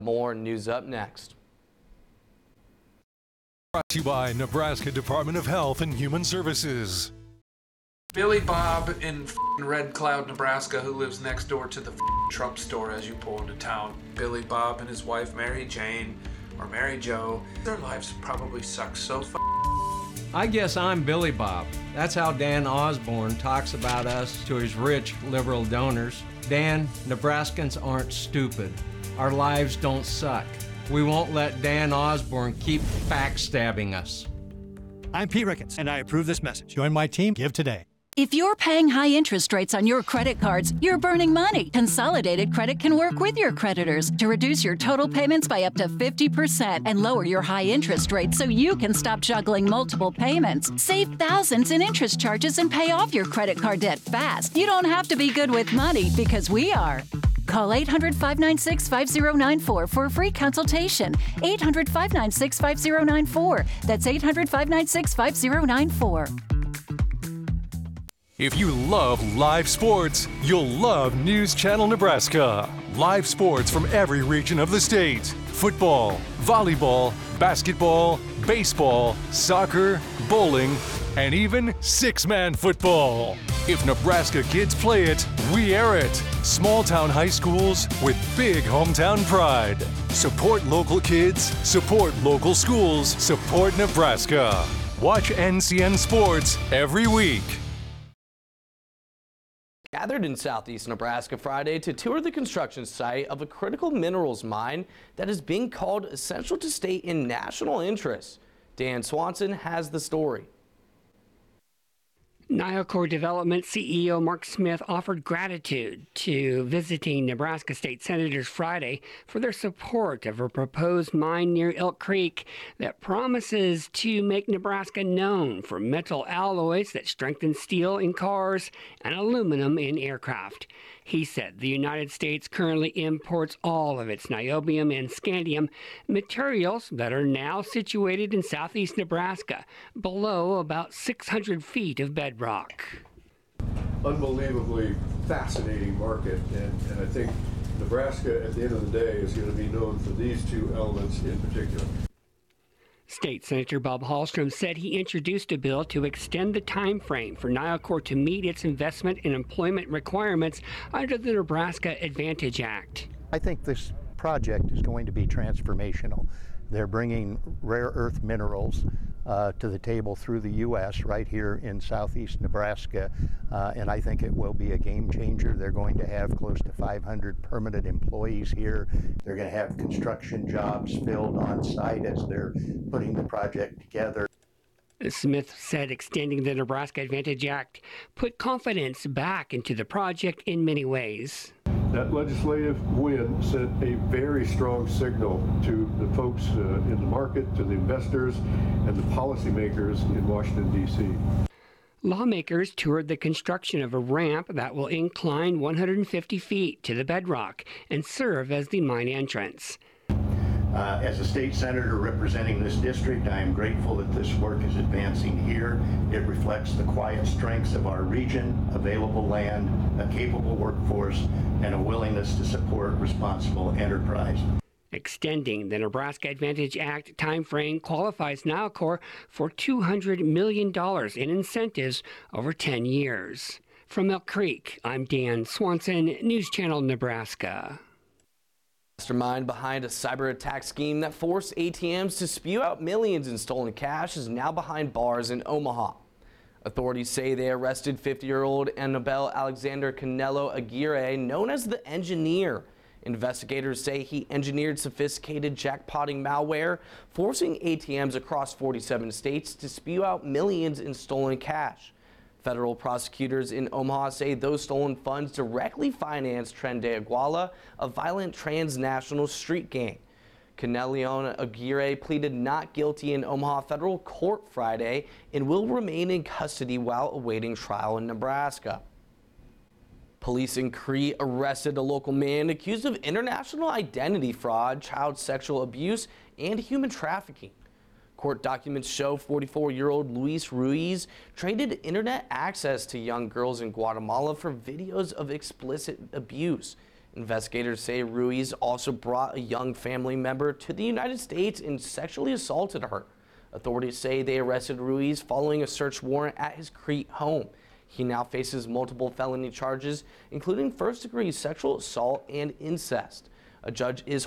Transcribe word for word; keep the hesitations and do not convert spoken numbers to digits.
More news up next. Brought to you by Nebraska Department of Health and Human Services. Billy Bob in Red Cloud, Nebraska, who lives next door to the Trump store as you pull into town. Billy Bob and his wife Mary Jane, or Mary Jo, their lives probably suck so f***. I guess I'm Billy Bob. That's how Dan Osborne talks about us to his rich liberal donors. Dan, Nebraskans aren't stupid. Our lives don't suck. We won't let Dan Osborne keep backstabbing us. I'm Pete Ricketts, and I approve this message. Join my team. Give today. If you're paying high interest rates on your credit cards, you're burning money. Consolidated Credit can work with your creditors to reduce your total payments by up to fifty percent and lower your high interest rates so you can stop juggling multiple payments. Save thousands in interest charges and pay off your credit card debt fast. You don't have to be good with money because we are. Call eight hundred, five nine six, five zero nine four for a free consultation. eight hundred, five nine six, five zero nine four. That's eight hundred, five nine six, five zero nine four. If you love live sports, you'll love News Channel Nebraska. Live sports from every region of the state. Football, volleyball, basketball, baseball, soccer, bowling, and even six-man football. If Nebraska kids play it, we air it. Small town high schools with big hometown pride. Support local kids, support local schools, support Nebraska. Watch N C N Sports every week. Gathered in southeast Nebraska Friday to tour the construction site of a critical minerals mine that is being called essential to state and national interest. Dan Swanson has the story. NioCor Development C E O Mark Smith offered gratitude to visiting Nebraska State Senators Friday for their support of a proposed mine near Elk Creek that promises to make Nebraska known for metal alloys that strengthen steel in cars and aluminum in aircraft. He said the United States currently imports all of its niobium and scandium materials that are now situated in southeast Nebraska, below about six hundred feet of bedrock. Unbelievably fascinating market, and, and I think Nebraska at the end of the day is going to be known for these two elements in particular. State Senator Bob Hallstrom said he introduced a bill to extend the time frame for NioCor to meet its investment and employment requirements under the Nebraska Advantage Act. I think this project is going to be transformational. They're bringing rare earth minerals uh, to the table through the U S right here in southeast Nebraska, uh, and I think it will be a game changer. They're going to have close to five hundred permanent employees here. They're going to have construction jobs filled on site as they're putting the project together. Smith said extending the Nebraska Advantage Act put confidence back into the project in many ways. That legislative win sent a very strong signal to the folks uh, in the market, to the investors, and the policymakers in Washington, D C Lawmakers toured the construction of a ramp that will incline one hundred fifty feet to the bedrock and serve as the mine entrance. Uh, as a state senator representing this district, I am grateful that this work is advancing here. It reflects the quiet strengths of our region, available land, a capable workforce, and a willingness to support responsible enterprise. Extending the Nebraska Advantage Act timeframe qualifies NioCor for two hundred million dollars in incentives over ten years. From Elk Creek, I'm Dan Swanson, News Channel Nebraska. Mastermind behind a cyber attack scheme that forced A T Ms to spew out millions in stolen cash is now behind bars in Omaha. Authorities say they arrested fifty-year-old Annabelle Alexander Canelo Aguirre, known as the Engineer. Investigators say he engineered sophisticated jackpotting malware, forcing A T Ms across forty-seven states to spew out millions in stolen cash. Federal prosecutors in Omaha say those stolen funds directly financed Tren de Iguala, a violent transnational street gang. Canelo Aguirre pleaded not guilty in Omaha federal court Friday and will remain in custody while awaiting trial in Nebraska. Police in Cree arrested a local man accused of international identity fraud, child sexual abuse, and human trafficking. Court documents show forty-four-year-old Luis Ruiz traded internet access to young girls in Guatemala for videos of explicit abuse. Investigators say Ruiz also brought a young family member to the United States and sexually assaulted her. Authorities say they arrested Ruiz following a search warrant at his Crete home. He now faces multiple felony charges, including first-degree sexual assault and incest. A judge is